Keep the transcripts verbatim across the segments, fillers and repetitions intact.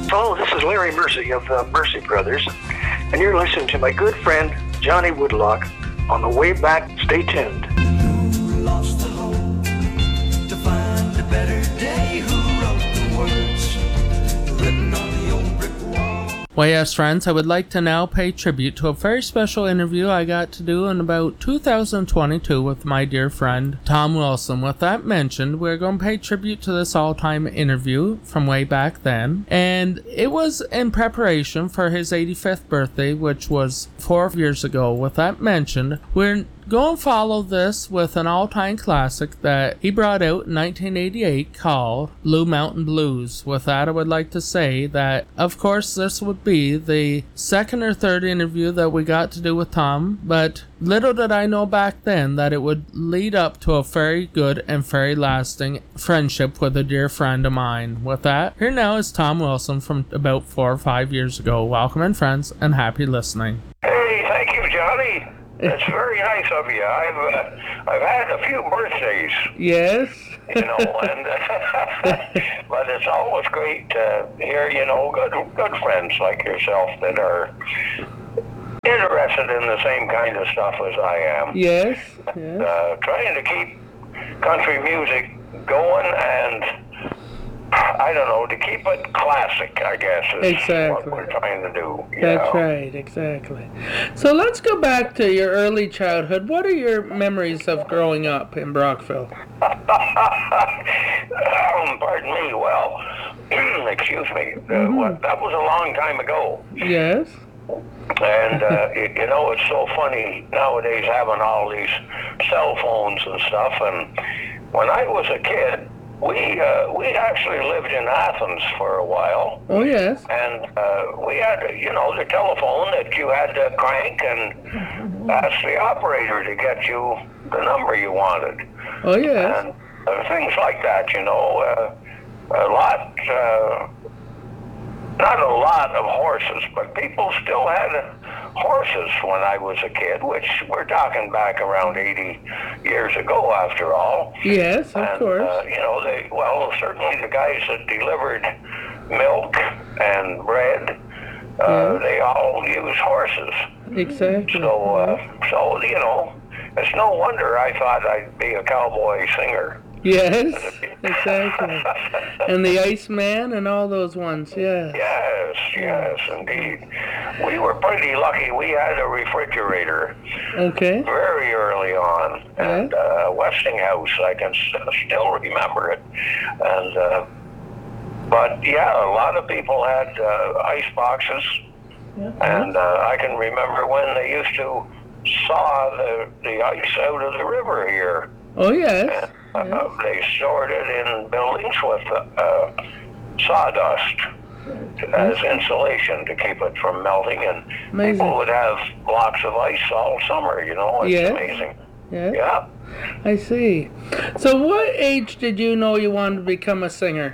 Hello, this is Larry Mercy of the Mercy Brothers, and you're listening to my good friend Johnny Woodlock on the way back. Stay tuned. Who lost the hope to find a better day? Who wrote the words written on the old brick wall? Well, yes, friends, I would like to now pay tribute to a very special interview I got to do in about two thousand twenty-two with my dear friend Tom Wilson. With that mentioned, we're going to pay tribute to this all-time interview from way back then, and it was in preparation for his eighty-fifth birthday, which was four years ago. With that mentioned, we're go and follow this with an all-time classic that he brought out in nineteen eighty-eight called Blue Mountain Blues. With that, I would like to say that, of course, this would be the second or third interview that we got to do with Tom, but little did I know back then that it would lead up to a very good and very lasting friendship with a dear friend of mine. With that, here now is Tom Wilson from about four or five years ago. Welcome in, friends, and happy listening. Hey, thank you, Johnny. That's very nice of you. I've uh, I've had a few birthdays, Yes. you know, and but it's always great to hear, you know, good good friends like yourself that are interested in the same kind of stuff as I am. Yes. Yes. Uh, trying to keep country music going and, I don't know, to keep it classic, I guess, is Exactly. what we're trying to do. you That's know. right, exactly. So let's go back to your early childhood. What are your memories of growing up in Brockville? um, pardon me, well, excuse me, uh, Mm-hmm. what, that was a long time ago. Yes. And, uh, you, you know, it's so funny nowadays having all these cell phones and stuff. And when I was a kid, we uh, we actually lived in Athens for a while. Oh, yes. And uh, we had, you know, the telephone that you had to crank and ask the operator to get you the number you wanted. Oh, yes. And uh, things like that, you know, uh, a lot, uh, not a lot of horses, but people still had horses when I was a kid, which we're talking back around eighty years ago, after all. Yes, of And, course. uh, you know, they, well, certainly the guys that delivered milk and bread, uh, Yeah. they all used horses. Exactly. So, uh, so, you know, it's no wonder I thought I'd be a cowboy singer. Yes, exactly. And the Iceman and all those ones, yeah. Yes, yes, indeed. We were pretty lucky. We had a refrigerator Okay. very early on, and uh, Westinghouse, I can s- still remember it. And uh, but yeah, a lot of people had uh, ice boxes, and uh, I can remember when they used to saw the the ice out of the river here. Oh, yes. Uh, yes. They stored it in buildings with uh, sawdust as insulation to keep it from melting, and Amazing. people would have blocks of ice all summer, you know. It's Yes. amazing. Yes. Yeah. I see. So what age did you know you wanted to become a singer?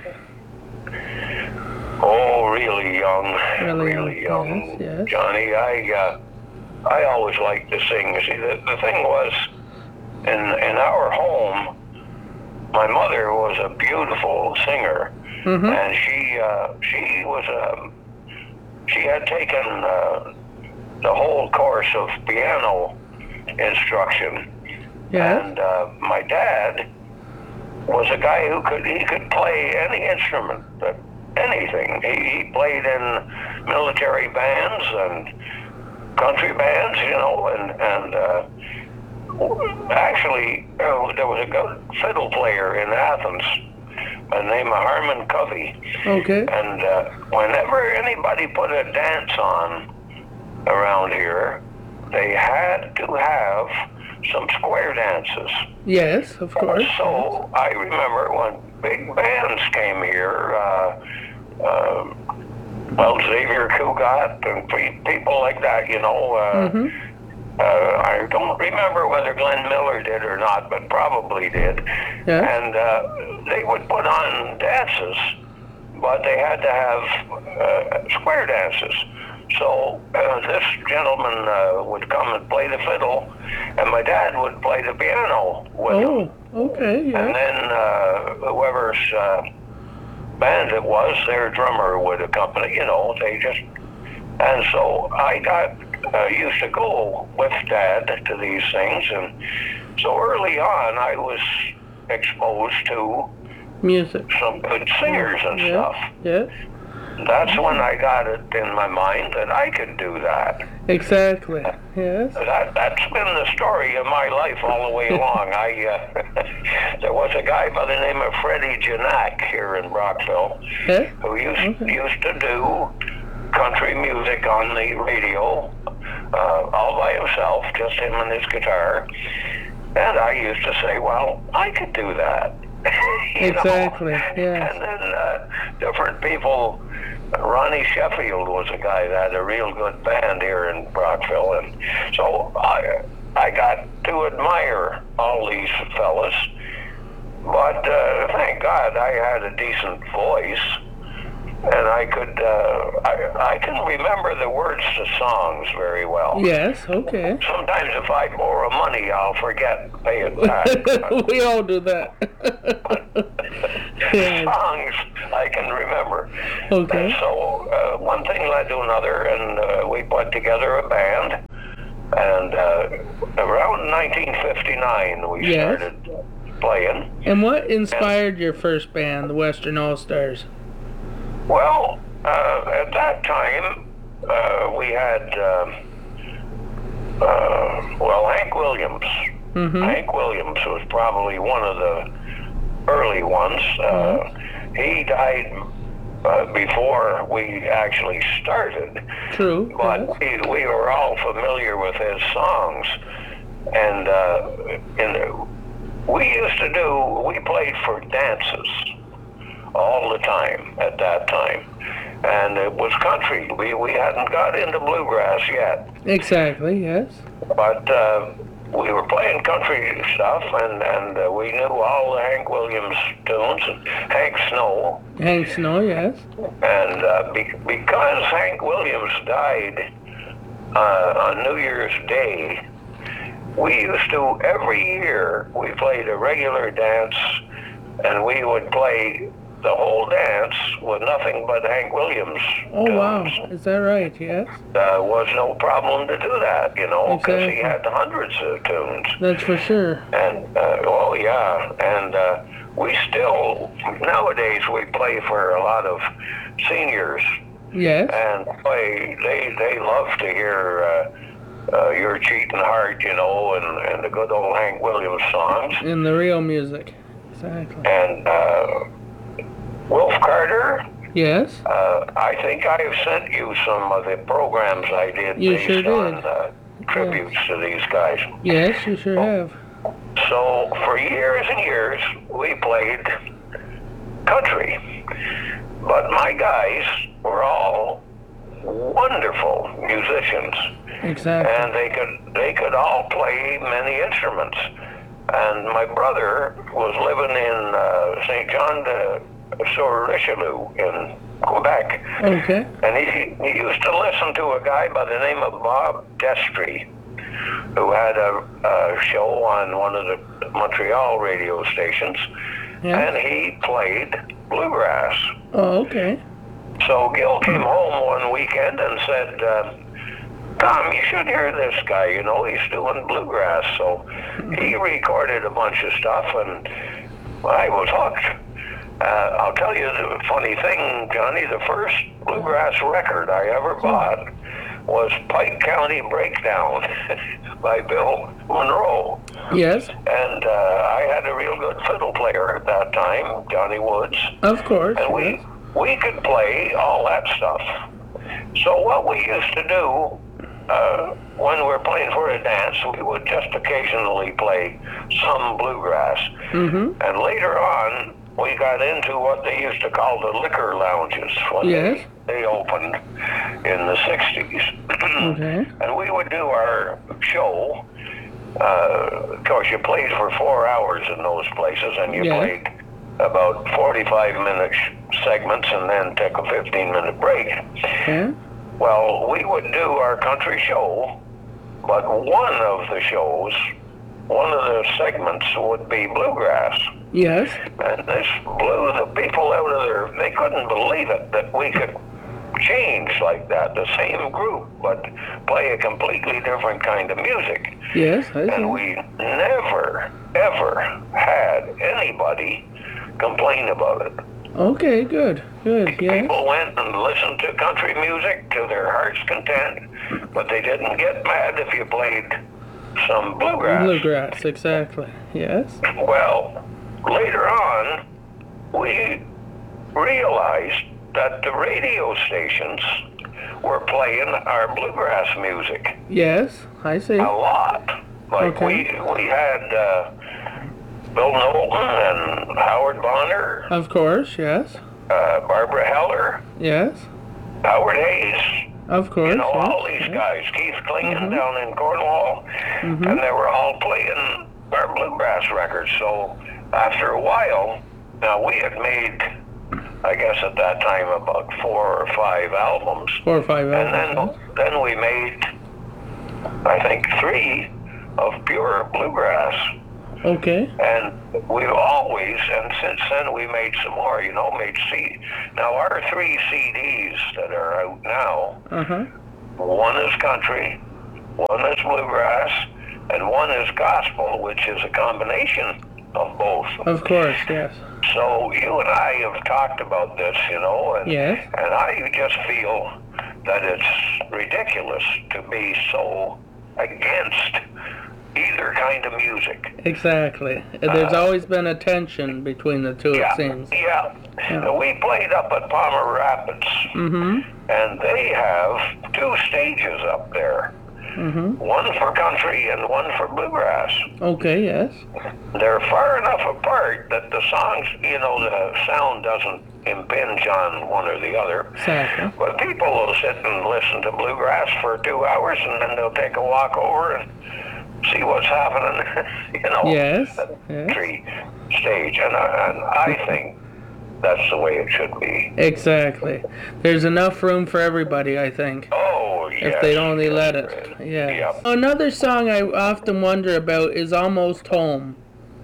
Oh, really young. Really Really, young, young. yes, yes. Johnny, I uh, I always liked to sing. You see, the, the thing was, in in our home, my mother was a beautiful singer, Mm-hmm. and she uh, she was um, she had taken uh, the whole course of piano instruction, Yes. and uh, my dad was a guy who could he could play any instrument, but anything. He, he played in military bands and country bands, you know, and and. Uh, Actually, uh, there was a good fiddle player in Athens by the name of Harmon Covey. Okay. And uh, whenever anybody put a dance on around here, they had to have some square dances. Yes, of course. So I remember when big bands came here, uh, uh, well, Xavier Cugat and pe- people like that, you know. Uh, Mm-hmm. Uh, I don't remember whether Glenn Miller did or not, but probably did. Yeah. And uh, they would put on dances, but they had to have uh, square dances. So uh, this gentleman uh, would come and play the fiddle, and my dad would play the piano with him. Oh, okay, And yeah. then uh, whoever's uh, band it was, their drummer would accompany, you know, they just, and so I got uh, used to go with Dad to these things, and so early on I was exposed to music, some good singers and yeah. stuff. Yeah. That's when I got it in my mind that I could do that. Exactly. Yes. That, that's been the story of my life all the way along. I uh, there was a guy by the name of Freddie Janak here in Brockville Yeah. who used Okay. used to do country music on the radio uh, all by himself, just him and his guitar. And I used to say, well, I could do that. You Exactly. know? Yes. And then uh, different people. Ronnie Sheffield was a guy that had a real good band here in Brockville, and so I I got to admire all these fellas. But uh, thank God I had a decent voice, and I could uh, I I can remember the words to songs very well. Yes. Okay. Sometimes if I borrow money, I'll forget to pay it back. We all do that. Yeah. Songs I can remember. Okay. And so uh, one thing led to another, and uh, we put together a band. And uh, around nineteen fifty-nine, we Yes. started playing. And what inspired your first band, the Western All Stars? Well, uh, at that time, uh, we had, um uh, well, Hank Williams. Mm-hmm. Hank Williams was probably one of the early ones. Uh, he died uh, before we actually started, True. but Yes. he, we were all familiar with his songs. And uh, in the, we used to do, we played for dances all the time at that time. And it was country. We, we hadn't got into bluegrass yet. Exactly. Yes. But uh, we were playing country stuff, and, and uh, we knew all the Hank Williams tunes, and Hank Snow. Hank Snow. Yes. And uh, be, because Hank Williams died uh, on New Year's Day, we used to, every year, we played a regular dance, and we would play the whole dance with nothing but Hank Williams Oh tunes. wow. Is that right? Yes. Uh, was no problem to do that, you know, because he Exactly. had hundreds of tunes. That's for sure. And, uh, oh yeah, and uh, we still, nowadays we play for a lot of seniors, Yes. and play, they, they love to hear uh, uh, You're Cheating Hard, you know, and, and the good old Hank Williams songs. In the real music. Exactly. And uh, Wilf Carter, Yes. uh, I think I've sent you some of the programs I did You based sure did. on uh, tributes to these guys. Yes, you sure have. So for years and years, we played country. But my guys were all wonderful musicians, Exactly. and they could they could all play many instruments. And my brother was living in uh, Saint John de sur Richelieu in Quebec, Okay. and he, he used to listen to a guy by the name of Bob Destry, who had a, a show on one of the Montreal radio stations, Yeah. and he played bluegrass. Oh, okay. So Gil came home one weekend and said, uh, Tom, you should hear this guy, you know, he's doing bluegrass. So he recorded a bunch of stuff, and I was hooked. Uh, I'll tell you the funny thing, Johnny, the first bluegrass record I ever bought was Pike County Breakdown by Bill Monroe. Yes. And uh, I had a real good fiddle player at that time, Johnny Woods. Of course. And we, Yes. we could play all that stuff. So what we used to do, uh, when we were playing for a dance, we would just occasionally play some bluegrass. Mm-hmm. And later on, we got into what they used to call the liquor lounges when Yes. they, they opened in the sixties. Okay. And we would do our show. Uh, of course, you played for four hours in those places, and you Yeah. played about forty-five minute sh- segments and then took a fifteen minute break. Okay. Well, we would do our country show, but one of the shows, one of the segments would be bluegrass. Yes. And this blew the people out of their, they couldn't believe it that we could change like that, the same group, but play a completely different kind of music. Yes, I see. And we never, ever had anybody complain about it. Okay, good, good, yeah. People went and listened to country music to their heart's content, but they didn't get mad if you played some bluegrass. Bluegrass, exactly, yes. Well, later on, we realized that the radio stations were playing our bluegrass music Yes, I see. a lot. Like Okay. we we had uh, Bill Knowlton and Howard Bonner, Of course, yes. uh, Barbara Heller, Yes, Howard Hayes, of course. you know, yes, all these yes. guys, Keith Klingon Mhm. down in Cornwall, Mhm. and they were all playing our bluegrass records. So after a while, now we had made, I guess at that time, about four or five albums. Four or five And albums. then, then we made, I think, three of pure bluegrass. yes. Okay, And we've always, and since then we made some more, you know, made C. Now our three C Ds that are out now, uh-huh. one is country, one is bluegrass, and one is gospel, which is a combination of both. Of course, yes. So you and I have talked about this, you know, and, Yes. and I just feel that it's ridiculous to be so against either kind of music. Exactly. There's Uh, always been a tension between the two, Yeah, it seems. yeah. Yeah. We played up at Palmer Rapids, Mm-hmm. and they have two stages up there, Mm-hmm. one for country and one for bluegrass. Okay, yes. They're far enough apart that the songs, you know, the sound doesn't impinge on one or the other. Exactly. But people will sit and listen to bluegrass for two hours, and then they'll take a walk over and see what's happening, you know, Yes, at the yes. country stage. And I, and I think that's the way it should be. Exactly. There's enough room for everybody, I think. Oh, yes. If they'd only yes, let there it. is. Yeah. Yep. Another song I often wonder about is Almost Home.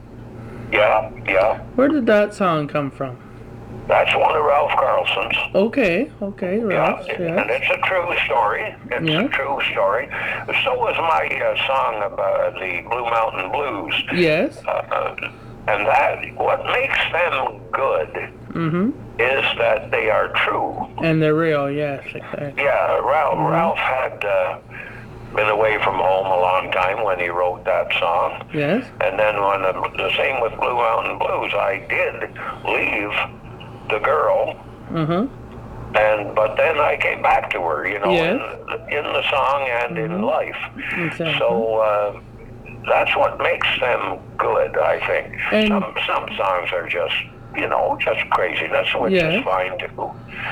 Yeah, yeah. Where did that song come from? That's one of Ralph Carlson's. Okay, okay, Ralph. Yeah, Yeah. and it's a true story. It's Yeah. a true story. So was my uh, song about the Blue Mountain Blues. Yes. Uh, and that, what makes them good Mm-hmm. is that they are true. And they're real, yes, exactly. Yeah, Ralph, Mhm. Ralph had uh, been away from home a long time when he wrote that song. Yes. And then when the, the same with Blue Mountain Blues, I did leave the girl, Mm-hmm. and but then I came back to her, you know, Yes. in, in the song and in Mhm. life. Exactly. So uh, that's what makes them good, I think. And- some some songs are just, you know, just craziness, which Yeah. is fine too.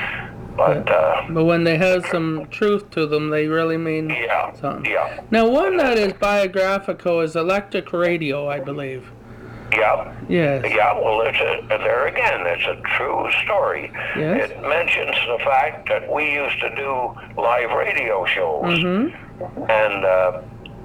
But uh, But when they have some truth to them, they really mean yeah, something. yeah, Now, one that is biographical is Electric Radio, I believe. yeah. Yes. Yeah, well, it's a, there again, it's a true story. Yes. It mentions the fact that we used to do live radio shows, Mm-hmm. and uh,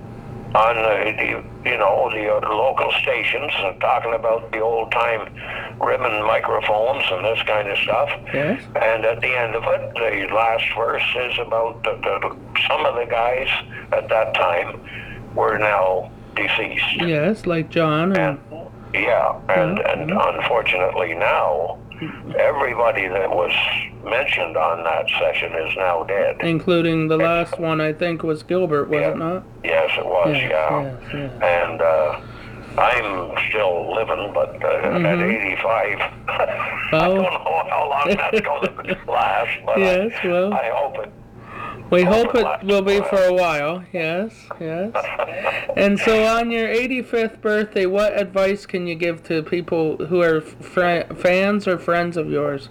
on the, the, you know, the uh, local stations, uh, talking about the old-time ribbon microphones and this kind of stuff. Yes. And at the end of it, the last verse is about the, the, some of the guys at that time were now deceased. Yes, like John. And, And yeah, and, Yeah, and yeah. unfortunately now, everybody that was mentioned on that session is now dead. including the last one, I think, was Gilbert, was Yeah. it not? Yes, it was, Yes, yeah. yes, yes. And uh, I'm still living, but uh, at Mhm. eighty-five, I Oh. don't know how long that's going to last, but Yes, I, well. I hope it. We Hope hope it it lasts will be a for a while. Yes, yes. And so, on your eighty-fifth birthday, what advice can you give to people who are fr- fans or friends of yours?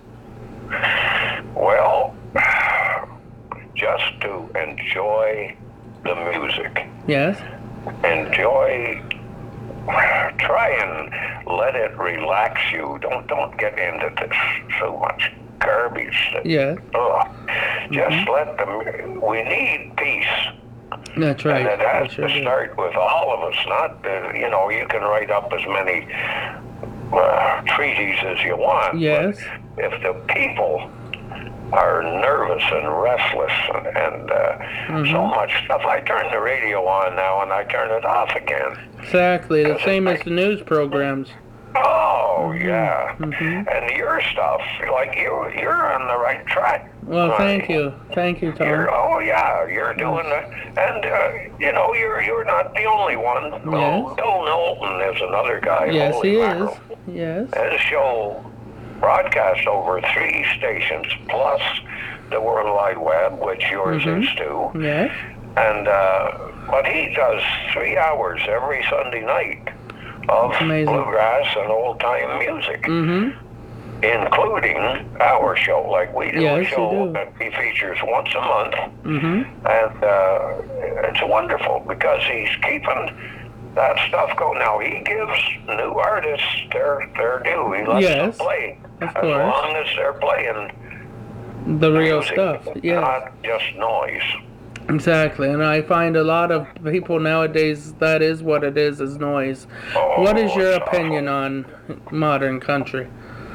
Well, just to enjoy the music. Yes. Enjoy, try and let it relax you. Don't don't get into this so much garbage. That, Yes. ugh. Just let them. We need peace, That's right. and it has I sure to do. start with all of us. Not uh, you know, you can write up as many uh, treaties as you want. Yes. But if the people are nervous and restless and, and uh, Mm-hmm. so much stuff, I turn the radio on now and I turn it off again. Exactly, the same as the news programs. Oh, yeah. Mhm. And your stuff, like you, you're on the right track. Well, thank honey. you. Thank you, You're, Tom. oh yeah, you're doing it, and uh, you know you're you're not the only one. Oh, Yes. Bill Knowlton is another guy. Yes, holy he is. mackerel. Yes. His show broadcasts over three stations plus the World Wide Web, which yours Mhm. is too. Yes. And uh, but he does three hours every Sunday night of Amazing. bluegrass and old time music, Mm-hmm. including our show. Like we do Yes, a you show do. that he features once a month. Mm-hmm. And uh, it's wonderful because he's keeping that stuff going. Now, he gives new artists their, their due. He lets Yes, them play of as course. long as they're playing The real music, stuff. Yes. not just noise. Exactly, and I find a lot of people nowadays, that is what it is, is noise. Oh, What is your it's awful. opinion on modern country?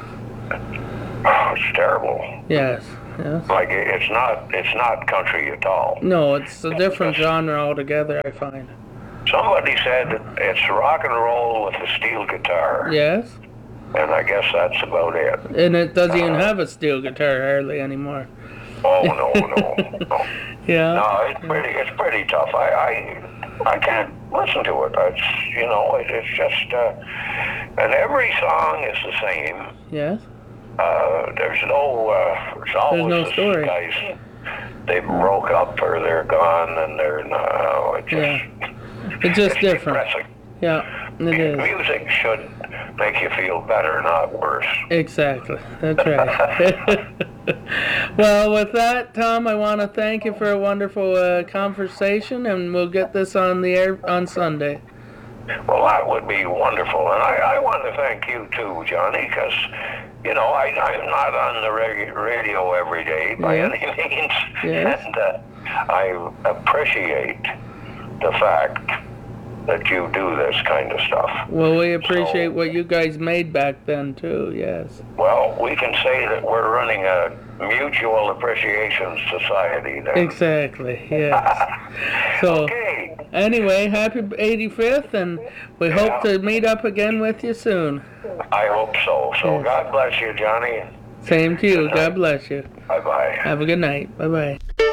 Oh, it's terrible. Yes, yes. Like, it- it's not, it's not country at all. No, it's a different genre altogether, I find. Somebody said it's rock and roll with a steel guitar. Yes, And I guess that's about it. and it doesn't even have a steel guitar hardly anymore. Oh, no, no, no. Yeah. No, it's pretty. It's pretty tough. I, I, I can't listen to it. It's you know, it, it's just, uh, and every song is the same. Yes. Uh, there's no. Uh, there's always no this story. guys. They broke up or they're gone and they're no. It just. Yeah. It's just it's different. depressing. Yeah, it is. Music should make you feel better, not worse. Exactly. That's right. Well, with that, Tom, I want to thank you for a wonderful uh, conversation, and we'll get this on the air on Sunday. Well, that would be wonderful. And I, I want to thank you too, Johnny, because, you know, I, I'm not on the reg- radio every day by Yeah. any means. Yes. And uh, I appreciate the fact that you do this kind of stuff. Well, we appreciate So- what you guys made back then, too. Yes. Well, we can say that we're running a mutual appreciation society then. Exactly. Yes. So, Okay. anyway, happy eighty-fifth, and we hope Yeah. to meet up again with you soon. I hope so. So Yes. God bless you, Johnny. Same to you. Good night. God bless you. Bye-bye. Have a good night. Bye-bye.